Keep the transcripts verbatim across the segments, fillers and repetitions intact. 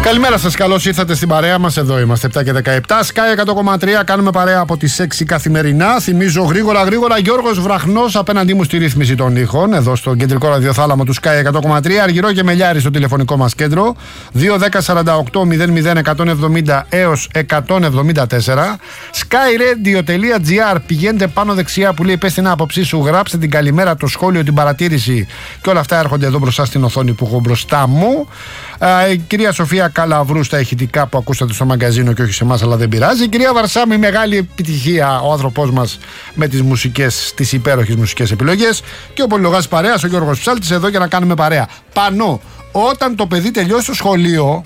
Καλημέρα σας, καλώς ήρθατε στην παρέα μας. Εδώ είμαστε επτά και δεκαεπτά. Sky εκατό κόμμα τρία, κάνουμε παρέα από τις έξι καθημερινά. Θυμίζω γρήγορα γρήγορα Γιώργος Βραχνός απέναντί μου στη ρύθμιση των ήχων. Εδώ στο κεντρικό ραδιοθάλαμο του Sky εκατό κόμμα τρία. Αργυρό και Μελιάρη στο τηλεφωνικό μας κέντρο. δύο δέκα σαράντα οκτώ μηδέν μηδέν εκατόν εβδομήντα έως εκατόν εβδομήντα τέσσερα. skyradio.gr. Πηγαίνετε πάνω δεξιά που λέει πες την άποψή σου. Γράψτε την καλημέρα, το σχόλιο, την παρατήρηση. Και όλα αυτά έρχονται εδώ μπροστά στην οθόνη που έχω μπροστά μου. Η κυρία Σοφία Καλαβρού στα ηχητικά που ακούσατε στο μαγκαζίνο και όχι σε εμάς, αλλά δεν πειράζει. Η κυρία Βαρσάμι, μεγάλη επιτυχία ο άνθρωπός μας με τις μουσικές, τις υπέροχες μουσικές επιλογές. Και ο πολυλογάς παρέας, ο Γιώργος Ψάλτης, εδώ για να κάνουμε παρέα. Πανώ, όταν το παιδί τελειώσει το σχολείο,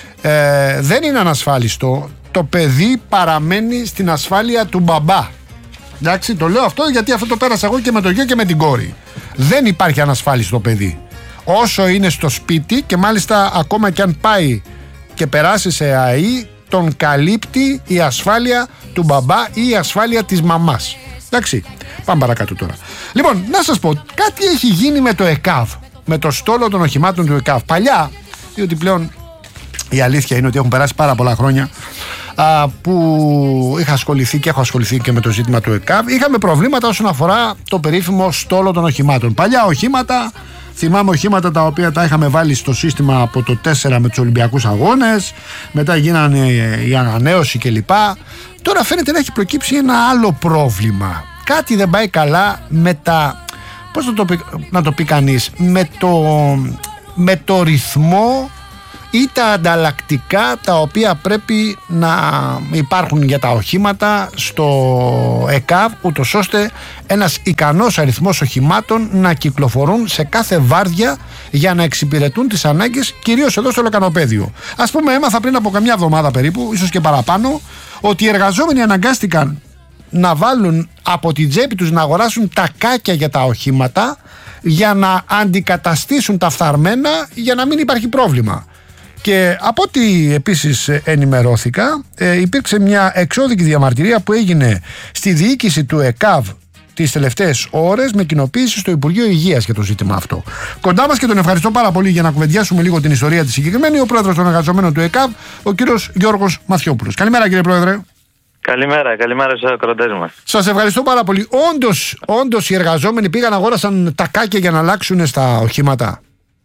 ε, δεν είναι ανασφάλιστο. Το παιδί παραμένει στην ασφάλεια του μπαμπά. Εντάξει, το λέω αυτό γιατί αυτό το πέρασα εγώ και με το γιο και με την κόρη. Δεν υπάρχει ανασφάλιστο παιδί. Όσο είναι στο σπίτι και μάλιστα ακόμα και αν πάει και περάσει σε ΑΕΗ, τον καλύπτει η ασφάλεια του μπαμπά ή η ασφάλεια της μαμάς. Εντάξει, πάμε παρακάτω τώρα. Λοιπόν, να σας πω, κάτι έχει γίνει με το ΕΚΑΒ, με το στόλο των οχημάτων του ΕΚΑΒ. Παλιά, διότι πλέον η αλήθεια είναι ότι έχουν περάσει πάρα πολλά χρόνια α, που είχα ασχοληθεί και έχω ασχοληθεί και με το ζήτημα του ΕΚΑΒ, είχαμε προβλήματα όσον αφορά το περίφημο στόλο των οχημάτων. Παλιά οχήματα, θυμάμαι οχήματα τα οποία τα είχαμε βάλει στο σύστημα από το τέσσερα με τους Ολυμπιακούς Αγώνες, μετά γίνανε η ανανέωση κλπ. Τώρα φαίνεται να έχει προκύψει ένα άλλο πρόβλημα. Κάτι δεν πάει καλά με τα, πώς να το πει, να το πει κανείς, με το, με το ρυθμό ή τα ανταλλακτικά τα οποία πρέπει να υπάρχουν για τα οχήματα στο ΕΚΑΒ, ούτως ώστε ένας ικανός αριθμός οχημάτων να κυκλοφορούν σε κάθε βάρδια για να εξυπηρετούν τις ανάγκες, κυρίως εδώ στο λεκανοπέδιο. Ας πούμε, έμαθα πριν από καμιά εβδομάδα περίπου, ίσως και παραπάνω, ότι οι εργαζόμενοι αναγκάστηκαν να βάλουν από την τσέπη τους να αγοράσουν τακάκια για τα οχήματα για να αντικαταστήσουν τα φθαρμένα για να μην υπάρχει πρόβλημα. Και από ό,τι επίσης ενημερώθηκα, ε, υπήρξε μια εξώδικη διαμαρτυρία που έγινε στη διοίκηση του ΕΚΑΒ τις τελευταίες ώρες με κοινοποίηση στο Υπουργείο Υγείας για το ζήτημα αυτό. Κοντά μας, και τον ευχαριστώ πάρα πολύ για να κουβεντιάσουμε λίγο την ιστορία της συγκεκριμένη, ο πρόεδρος των εργαζομένων του ΕΚΑΒ, ο κύριος Γιώργος Μαθιόπουλος. Καλημέρα, κύριε πρόεδρε. Καλημέρα, καλημέρα στους ακροατές μας. Σας ευχαριστώ πάρα πολύ. Όντως, όντως οι εργαζόμενοι πήγαν, αγόρασαν τακάκια για να αλλάξουν στα οχήματα?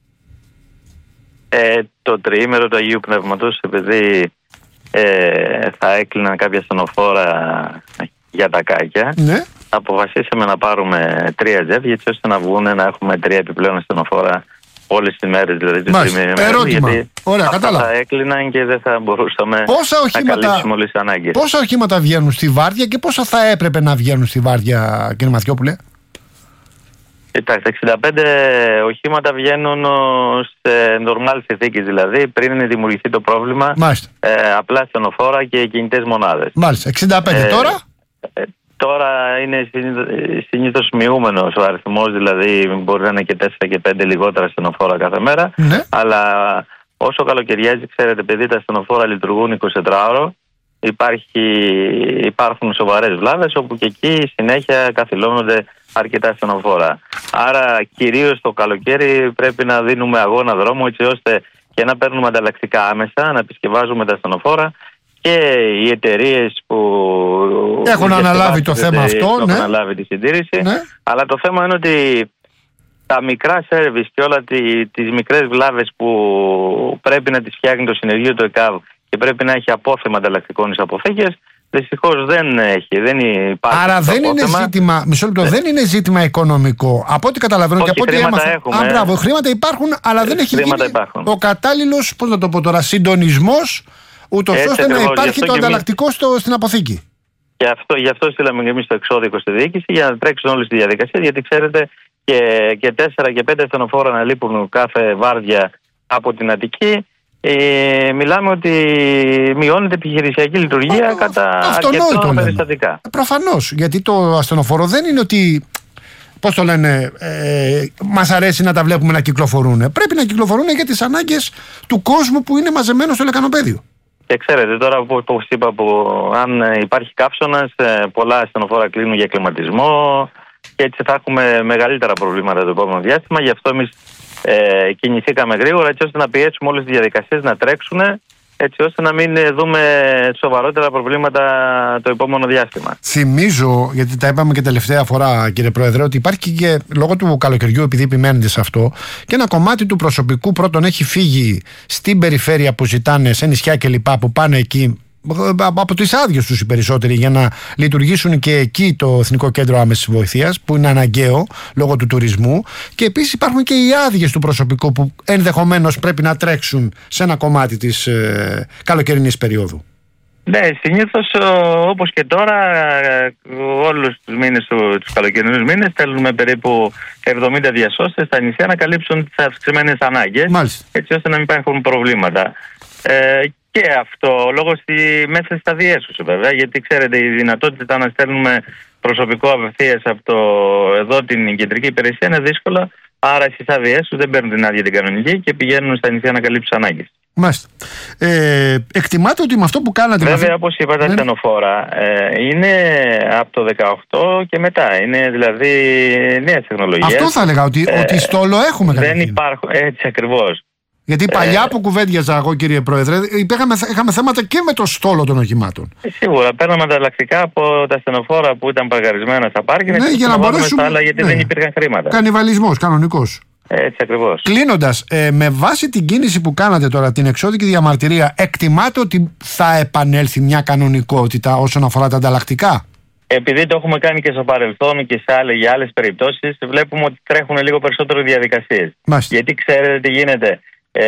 Ε, το τριήμερο του Αγίου Πνεύματος, επειδή ε, θα έκλειναν κάποια στενοφόρα για τα κάκια, ναι, αποφασίσαμε να πάρουμε τρία τζεφ, έτσι ώστε να βγουν, να έχουμε τρία επιπλέον στενοφόρα όλες τις μέρες, δηλαδή το τρίμηνο. Ερώτημα. Γιατί ωραία, κατάλαβα. Θα έκλειναν και δεν θα μπορούσαμε πόσα οχήματα, να καλύψουμε όλες τις ανάγκες. Πόσα οχήματα βγαίνουν στη βάρδια και πόσα θα έπρεπε να βγαίνουν στη βάρδια, κύριε Μαθιόπουλε? Κοιτάξτε, εξήντα πέντε οχήματα βγαίνουν σε νορμάλ συνθήκες, δηλαδή πριν δημιουργηθεί το πρόβλημα. Ε, απλά στενοφόρα και κινητές μονάδες. Μάλιστα. εξήντα πέντε ε, τώρα. Ε, τώρα είναι συνήθως μειούμενος ο αριθμός, δηλαδή μπορεί να είναι και τέσσερα και πέντε λιγότερα στενοφόρα κάθε μέρα. Ναι. Αλλά όσο καλοκαιριάζει, ξέρετε, επειδή τα στενοφόρα λειτουργούν εικοσιτετράωρο, Υπάρχει, υπάρχουν σοβαρές βλάβες όπου και εκεί συνέχεια καθυλώνονται αρκετά στενοφόρα. Άρα κυρίως το καλοκαίρι πρέπει να δίνουμε αγώνα δρόμου, έτσι ώστε και να παίρνουμε ανταλλακτικά άμεσα, να επισκευάζουμε τα στενοφόρα, και οι εταιρείες που έχουν αναλάβει το θέμα αυτό, έχουν ναι, αναλάβει τη συντήρηση. Ναι. Αλλά το θέμα είναι ότι τα μικρά σέρβις και όλα τις μικρές βλάβες που πρέπει να τις φτιάχνει το συνεργείο του ΕΚΑΒ και πρέπει να έχει απόθεμα ανταλλακτικών εις αποθήκες, δυστυχώς δεν έχει. Δεν υπάρχει. Άρα δεν είναι ζήτημα, μισό λεπτό, δεν είναι ζήτημα οικονομικό. Από ό,τι καταλαβαίνω και από ό,τι έμαθα. Αν μπράβο, χρήματα υπάρχουν, αλλά δεν έχει γίνει υπάρχουν. ο κατάλληλος, πώς να το πω τώρα, συντονισμός, ούτως ώστε να υπάρχει το ανταλλακτικό στο, στην αποθήκη. Και αυτό, γι' αυτό στείλαμε και εμείς το εξώδικο στη διοίκηση, για να τρέξουν όλες τις διαδικασίες, γιατί ξέρετε και, και τέσσερα και πέντε στενοφόρα να λείπουν κάθε βάρδια από την Αττική. Ε, μιλάμε ότι μειώνεται επιχειρησιακή λειτουργία Α, κατά αρκετά περιστατικά. Προφανώς, γιατί το ασθενοφόρο δεν είναι ότι, πώς το λένε, ε, μας αρέσει να τα βλέπουμε να κυκλοφορούν. Πρέπει να κυκλοφορούν για τις ανάγκες του κόσμου που είναι μαζεμένο στο λεκανοπέδιο. Και ξέρετε τώρα, όπως είπα, που αν υπάρχει καύσωνας, πολλά ασθενοφόρα κλείνουν για κλιματισμό και έτσι θα έχουμε μεγαλύτερα προβλήματα το επόμενο διάστημα. Γι' αυτό εμείς ε, κινηθήκαμε γρήγορα έτσι ώστε να πιέσουμε όλες τις διαδικασίες να τρέξουν, έτσι ώστε να μην δούμε σοβαρότερα προβλήματα το επόμενο διάστημα. Θυμίζω, γιατί τα είπαμε και τελευταία φορά, κύριε Πρόεδρε, ότι υπάρχει και λόγω του καλοκαιριού, επειδή επιμένετε σε αυτό, και ένα κομμάτι του προσωπικού πρώτον έχει φύγει στην περιφέρεια που ζητάνε, σε νησιά κλπ. Που πάνε εκεί από τις άδειες τους οι περισσότεροι για να λειτουργήσουν και εκεί το Εθνικό Κέντρο Άμεσης Βοηθείας, που είναι αναγκαίο λόγω του τουρισμού, και επίσης υπάρχουν και οι άδειες του προσωπικού που ενδεχομένως πρέπει να τρέξουν σε ένα κομμάτι της ε, καλοκαιρινής περίοδου. Ναι, συνήθως όπως και τώρα όλους τους μήνες, τους καλοκαιρινούς μήνες, στέλνουμε περίπου εβδομήντα διασώστες στα νησιά να καλύψουν τις αυξημένες ανάγκες. Μάλιστα. Έτσι ώστε να μην υπάρχουν προβλήματα. Ε, και αυτό λόγω στη, μέσα στα διέσους βέβαια, γιατί ξέρετε η δυνατότητα να στέλνουμε προσωπικό απευθείας από το, εδώ την κεντρική υπηρεσία είναι δύσκολα, άρα στις άδειές τους δεν παίρνουν την άδεια την κανονική και πηγαίνουν στα νησιά να καλύψουν ανάγκες. Μάλιστα. Ε, εκτιμάτε ότι με αυτό που κάνατε... Βέβαια, όπως είπα, τα στενοφόρα ε, είναι από το δεκαοκτώ και μετά. Είναι δηλαδή νέες τεχνολογίες. Αυτό θα έλεγα, ότι, ε, ότι στόλο έχουμε καταρχήν. Δεν υπάρχουν, έτσι ακριβώς. Γιατί παλιά ε, που κουβέντιαζα εγώ, κύριε Πρόεδρε, υπήρχαμε, είχαμε θέματα και με το στόλο των οχημάτων. Ε, σίγουρα. Παίρναμε ανταλλακτικά από τα στενοφόρα που ήταν παρκαρισμένα στα πάρκινγκ. Ναι, για να μπορέσουμε. Άλλα, γιατί ναι. δεν υπήρχαν χρήματα. Κανιβαλισμός, κανονικός. Έτσι ακριβώς. Κλείνοντας, ε, με βάση την κίνηση που κάνατε τώρα, την εξώδικη διαμαρτυρία, εκτιμάτε ότι θα επανέλθει μια κανονικότητα όσον αφορά τα ανταλλακτικά? Επειδή το έχουμε κάνει και στο παρελθόν και σε άλλες, για άλλες περιπτώσεις, βλέπουμε ότι τρέχουν λίγο περισσότερο διαδικασίες. Μάλιστα. Γιατί ξέρετε τι γίνεται. Ε,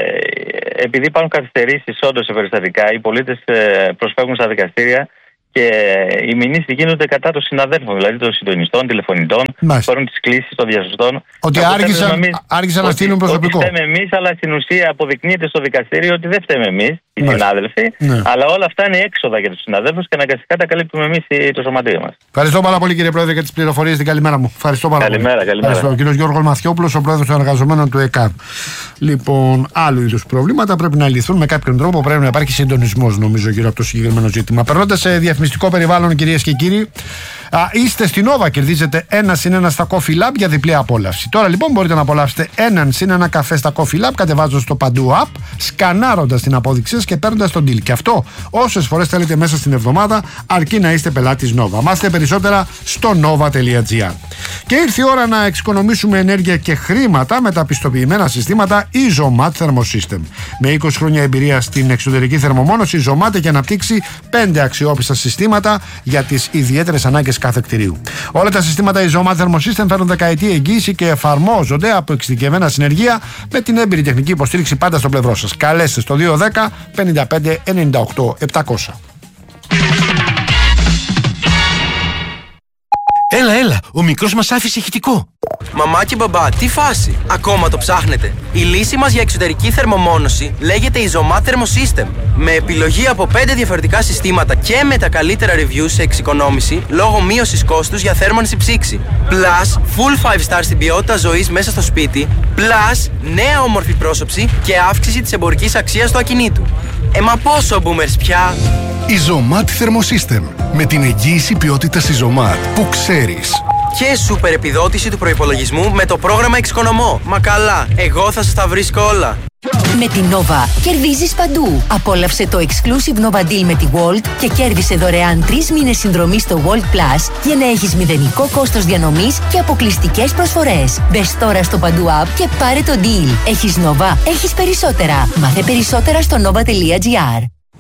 επειδή υπάρχουν καθυστερήσεις όντως σε περιστατικά, οι πολίτες ε, προσφεύγουν στα δικαστήρια και οι μηνύσεις γίνονται κατά των συναδέλφων, δηλαδή των συντονιστών, τηλεφωνητών, παίρνουν τις κλήσεις των διασωστών. Ότι άργησαν, εμείς, άργησαν να στείλουν προσωπικό. Ότι φταίμε εμείς, αλλά στην ουσία αποδεικνύεται στο δικαστήριο ότι δεν φταίμε εμείς, οι Μάλιστα. συνάδελφοι, ναι. αλλά όλα αυτά είναι έξοδα για τους συναδέλφους και αναγκαστικά τα καλύπτουμε εμείς το σωματείο μας. Ευχαριστώ πάρα πολύ, κύριε Πρόεδρε, για τις πληροφορίες. Την καλημέρα μου. Ευχαριστώ πάρα καλημέρα, πολύ. Καλημέρα, καλημέρα. Ο κύριος Γιώργος Μαθιόπουλος, ο πρόεδρος των εργαζομένων του ΕΚΑΒ. Λοιπόν, άλλου είδους προβλήματα πρέπει να λυθούν με κάποιον τρόπο. Πρέπει να υπάρχει συντονισμός, νομίζω, γύρω από το συγκεκριμένο ζήτημα. Περνώντας σε διαφημιστικό περιβάλλον, κυρίες και κύριοι, α, είστε στην Nova, κερδίζετε ένα συν ένα στα Coffee Lab για διπλή απόλαυση. Τώρα λοιπόν μπορείτε να απολαύσετε έναν συν ένα καφέ στα Coffee Lab κατεβάζοντας το Παντού App, σκανάροντας την απόδειξή σας και παίρνοντας τον deal. Και αυτό όσες φορές θέλετε μέσα στην εβδομάδα, αρκεί να είστε πελάτης Nova. Μάθετε περισσότερα στο nova τελεία gr. Και ήρθε η ώρα να εξοικονομήσουμε ενέργεια και χρήματα με τα πιστοποιημένα συστήματα Isomat Thermosystem. Με είκοσι χρόνια εμπειρία στην εξωτερική θερμομόνωση, η Isomat έχει αναπτύξει πέντε αξιόπιστα συστήματα για τις ιδιαίτερες ανάγκες κάθε κτηρίου. Όλα τα συστήματα Isomat Thermosystem φέρνουν δεκαετή εγγύηση και εφαρμόζονται από εξειδικευμένα συνεργεία με την έμπειρη τεχνική υποστήριξη πάντα στο πλευρό σας. Καλέστε στο δύο ένα μηδέν πέντε πέντε ενενήντα οκτώ επτακόσια. Έλα, έλα, ο μικρός μας άφησε ηχητικό. Μαμά και μπαμπά, τι φάση, ακόμα το ψάχνετε? Η λύση μας για εξωτερική θερμομόνωση λέγεται Isomat Thermosystem. Με επιλογή από πέντε διαφορετικά συστήματα και με τα καλύτερα reviews σε εξοικονόμηση λόγω μείωσης κόστους για θέρμανση ψήξη. Plus, full five star στην ποιότητα ζωής μέσα στο σπίτι. Plus, νέα όμορφη πρόσωψη και αύξηση της εμπορικής αξίας του ακινήτου. Ε, μα πόσο boomers πια! Isomat Thermosystem. Με την εγγύηση ποιότητας Isomat που ξέρεις. Και σούπερ επιδότηση του προϋπολογισμού με το πρόγραμμα Εξοικονομώ. Μα καλά, εγώ θα σας τα βρίσκω όλα. Με την Nova κερδίζεις παντού. Απόλαυσε το exclusive Nova Deal με τη Walt και κέρδισε δωρεάν τρεις μήνες συνδρομή στο Walt Plus για να έχεις μηδενικό κόστος διανομής και αποκλειστικές προσφορές. Μπες τώρα στο Παντού App και πάρε το deal. Έχεις Nova, έχεις περισσότερα. Μάθε περισσότερα στο nova τελεία gr.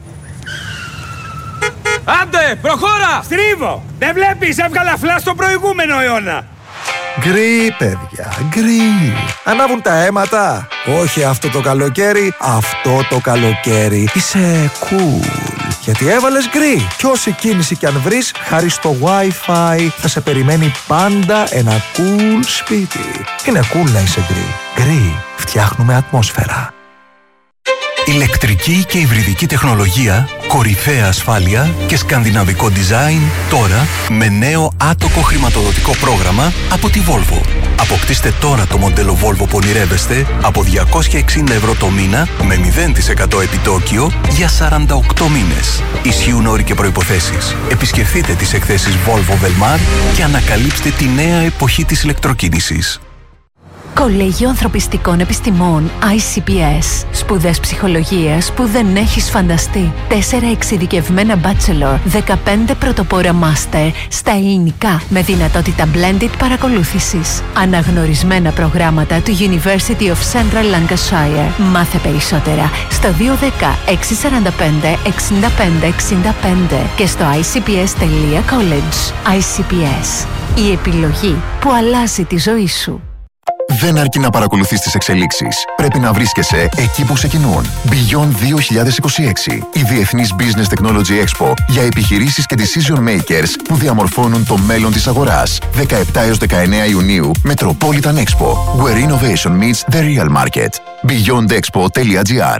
Άντε, προχώρα! Στρίβω! Δεν βλέπεις, έβγαλα φλα στο προηγούμενο αιώνα! Γκρι, παιδιά, γκρι. Ανάβουν τα αίματα. Όχι αυτό το καλοκαίρι, αυτό το καλοκαίρι. Είσαι cool. Γιατί έβαλες γκρι. Κι όση κίνηση κι αν βρεις, χάρη στο Wi-Fi, θα σε περιμένει πάντα ένα cool σπίτι. Είναι cool να είσαι γκρι. Γκρι. Φτιάχνουμε ατμόσφαιρα. Ηλεκτρική και υβριδική τεχνολογία, κορυφαία ασφάλεια και σκανδιναβικό design τώρα με νέο άτοκο χρηματοδοτικό πρόγραμμα από τη Volvo. Αποκτήστε τώρα το μοντέλο Volvo που ονειρεύεστε από διακόσια εξήντα ευρώ το μήνα με μηδέν τοις εκατό επιτόκιο για σαράντα οκτώ μήνες. Ισχύουν όροι και προϋποθέσεις. Επισκεφτείτε τις εκθέσεις Volvo Velmar και ανακαλύψτε τη νέα εποχή της ηλεκτροκίνησης. Κολέγιο Ανθρωπιστικών Επιστημών άι σι πι ες. Σπουδές ψυχολογίας που δεν έχεις φανταστεί. Τέσσερα εξειδικευμένα bachelor, δεκαπέντε πρωτοπόρα master στα ελληνικά με δυνατότητα blended παρακολούθησης. Αναγνωρισμένα προγράμματα του University of Central Lancashire. Μάθε περισσότερα στο δύο ένα μηδέν έξι τέσσερα πέντε εξήντα πέντε εξήντα πέντε και στο άι σι πι ες τελεία college. άι σι πι ες. Η επιλογή που αλλάζει τη ζωή σου. Δεν αρκεί να παρακολουθείς τις εξελίξεις. Πρέπει να βρίσκεσαι εκεί που σε κινούν. Beyond δύο χιλιάδες είκοσι έξι. Η Διεθνής Business Technology Expo για επιχειρήσεις και decision makers που διαμορφώνουν το μέλλον της αγοράς. δεκαεπτά έως δεκαεννέα Ιουνίου, Metropolitan Expo. Where innovation meets the real market. beyond expo τελεία gr.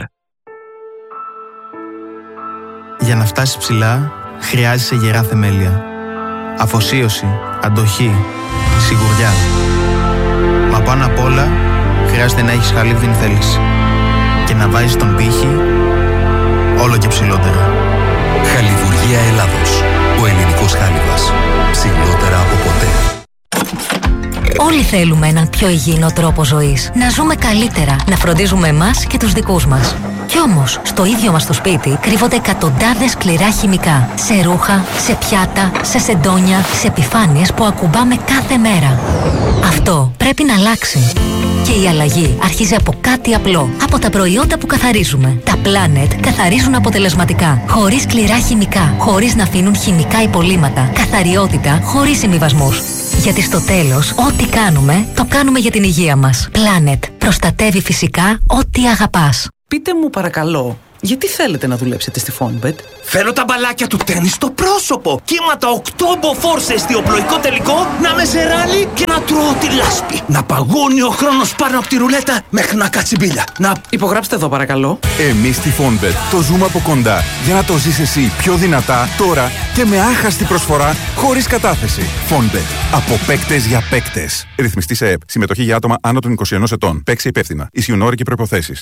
Για να φτάσεις ψηλά, χρειάζεσαι γερά θεμέλια. Αφοσίωση, αντοχή, σιγουριά. Μα πάνω απ' όλα, χρειάζεται να έχεις χαλίβδιν θέληση και να βάζεις τον πύχη όλο και ψηλότερα. Χαλιβουργία Ελλάδος. Ο ελληνικός χάλιβας. Ψηλότερα από ποτέ. Όλοι θέλουμε έναν πιο υγιεινό τρόπο ζωής. Να ζούμε καλύτερα, να φροντίζουμε εμάς και τους δικούς μας. Κι όμως, στο ίδιο μας το σπίτι κρύβονται εκατοντάδες σκληρά χημικά. Σε ρούχα, σε πιάτα, σε σεντόνια, σε επιφάνειες που ακουμπάμε κάθε μέρα. Αυτό πρέπει να αλλάξει. Και η αλλαγή αρχίζει από κάτι απλό. Από τα προϊόντα που καθαρίζουμε. Τα Planet καθαρίζουν αποτελεσματικά. Χωρίς σκληρά χημικά. Χωρίς να αφήνουν χημικά υπολείμματα. Καθαριότητα χωρίς συμβιβασμούς. Γιατί στο τέλος, ό,τι κάνουμε, το κάνουμε για την υγεία μας. Planet. Προστατεύει φυσικά ό,τι αγαπάς. Πείτε μου παρακαλώ, γιατί θέλετε να δουλέψετε στη Fonbet? Θέλω τα μπαλάκια του τέννις στο πρόσωπο. Κύματα οκτώ μποφόρ σε εστιοπλοϊκό τελικό, να με σε ράλι και να τρώω τη λάσπη. Να παγώνει ο χρόνος πάνω από τη ρουλέτα μέχρι να κάτσει μπίλια. Να υπογράψτε εδώ παρακαλώ. Εμείς στη Fonbet το ζούμε από κοντά για να το ζεις εσύ πιο δυνατά τώρα και με άχαστη προσφορά χωρίς κατάθεση. Fonbet. Από παίκτες για παίκτες. Ρυθμιστή σε ΕΠ. Συμμετοχή για άτομα άνω των είκοσι ενός ετών. Παίξε υπεύθυνα. Ισχύουν όροι και προϋποθέσεις.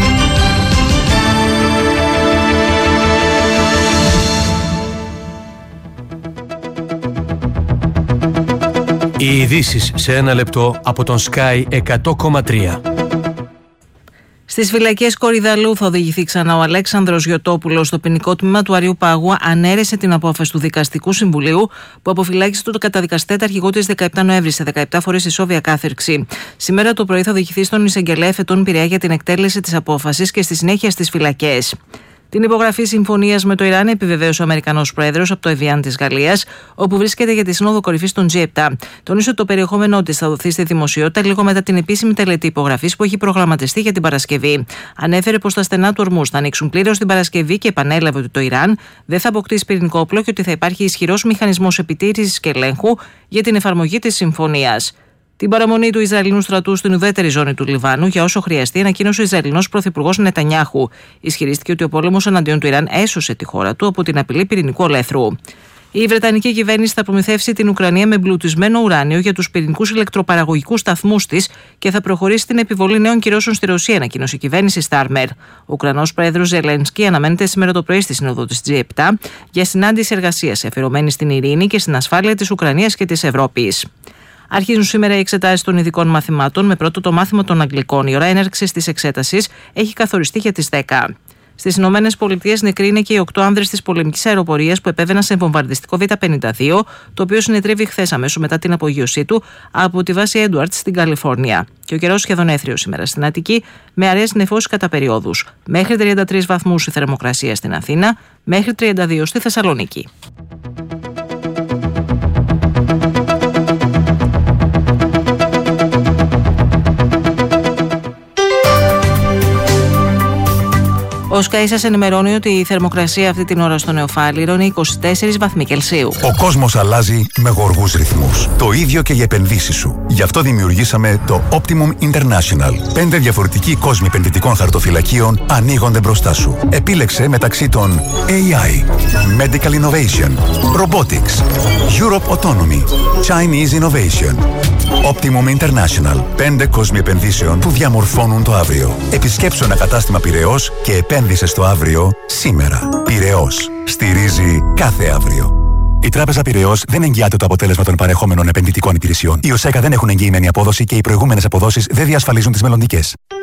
Οι ειδήσεις σε ένα λεπτό από τον Sky εκατό κόμμα τρία. Στις φυλακές Κορυδαλού θα οδηγηθεί ξανά ο Αλέξανδρος Γιωτόπουλος. Στο ποινικό τμήμα του Αριού Πάγου ανέρεσε την απόφαση του Δικαστικού Συμβουλίου που αποφυλάκησε τον καταδικαστέτα αρχηγό της δεκαεπτά Νοέμβρη σε δεκαεπτά φορές ισόβια κάθερξη. Σήμερα το πρωί θα οδηγηθεί στον εισαγγελέα Εφετών Πειραιά για την εκτέλεση της απόφασης και στη συνέχεια στις φυλακές. Την υπογραφή συμφωνίας με το Ιράν επιβεβαίωσε ο Αμερικανός Πρόεδρος από το Εβιάν της Γαλλίας, όπου βρίσκεται για τη Σύνοδο Κορυφής των τζι επτά. Τονίσε ότι το περιεχόμενό της θα δοθεί στη δημοσιότητα λίγο μετά την επίσημη τελετή υπογραφής που έχει προγραμματιστεί για την Παρασκευή. Ανέφερε πως τα στενά του ορμούς θα ανοίξουν πλήρως την Παρασκευή και επανέλαβε ότι το Ιράν δεν θα αποκτήσει πυρηνικό όπλο και ότι θα υπάρχει ισχυρός μηχανισμός επιτήρησης και ελέγχου για την εφαρμογή της συμφωνίας. Την παραμονή του Ισραηλινού στρατού στην ουδέτερη ζώνη του Λιβάνου για όσο χρειαστεί, ανακοίνωσε ο Ισραηλινός πρωθυπουργός Νετανιάχου. Ισχυρίστηκε ότι ο πόλεμος εναντίον του Ιράν έσωσε τη χώρα του από την απειλή πυρηνικού ολέθρου. Η Βρετανική κυβέρνηση θα προμηθεύσει την Ουκρανία με εμπλουτισμένο ουράνιο για τους πυρηνικούς ηλεκτροπαραγωγικούς σταθμούς της και θα προχωρήσει στην επιβολή νέων κυρώσεων στη Ρωσία, ανακοίνωσε η κυβέρνηση Στάρμερ. Ο Ουκρανός πρόεδρος Ζελένσκι αναμένεται σήμερα το πρωί στη Σύνοδο της τζι επτά για συνάντηση εργασίας αφιερωμένη στην ειρήνη και στην ασφάλεια της Ουκρανίας και της Ευρώπης. Αρχίζουν σήμερα οι εξετάσεις των ειδικών μαθημάτων, με πρώτο το μάθημα των Αγγλικών. Η ώρα έναρξης της εξέτασης έχει καθοριστεί για τις δέκα. Στις Ηνωμένες Πολιτείες νεκροί είναι και οι οκτώ άνδρες της πολεμικής αεροπορίας που επέβαιναν σε βομβαρδιστικό Β πενήντα δύο, το οποίο συνετρίβει χθες αμέσως μετά την απογείωσή του από τη βάση Edwards στην Καλιφόρνια. Και ο καιρός σχεδόν έθριος σήμερα στην Αττική, με αραιές νεφώσεις κατά περιόδους. Μέχρι τριάντα τρεις βαθμούς η θερμοκρασία στην Αθήνα, μέχρι τριάντα δύο στη Θεσσαλονίκη. Ο Sky σας ενημερώνει ότι η θερμοκρασία αυτή την ώρα στο Νεοφάλιρο είναι είκοσι τέσσερις βαθμοί Κελσίου. Ο κόσμος αλλάζει με γοργούς ρυθμούς. Το ίδιο και οι επενδύσεις σου. Γι' αυτό δημιουργήσαμε το Optimum International. Πέντε διαφορετικοί κόσμοι επενδυτικών χαρτοφυλακίων ανοίγονται μπροστά σου. Επίλεξε μεταξύ των έι άι, Medical Innovation, Robotics, Europe Autonomy, Chinese Innovation. Optimum International. Πέντε κόσμοι επενδύσεων που διαμορφώνουν το αύριο. Επισκέψου ένα κατάστημα Πειραιώς και επένδυσε στο αύριο σήμερα. Πειραιώς. Στηρίζει κάθε αύριο. Η Τράπεζα Πειραιώς δεν εγγυάται το αποτέλεσμα των παρεχόμενων επενδυτικών υπηρεσιών. Οι ΟΣΕΚΑ δεν έχουν εγγυημένη απόδοση και οι προηγούμενες αποδόσεις δεν διασφαλίζουν τις μελλοντικές.